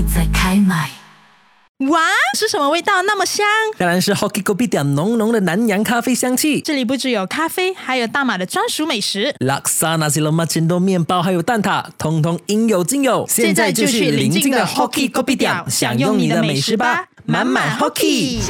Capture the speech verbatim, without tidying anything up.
在开麦。 哇，是什么味道那么香？ 当然是 Hoki Kopi 点浓浓的南洋咖啡香气。 这里不只有咖啡，还有大马的专属美食， 拉萨、纳西罗马、煎豆面包还有蛋挞，通通应有尽有。 现在就去邻近的 Hoki Kopi 点享用你的美食吧，满满 Hoki。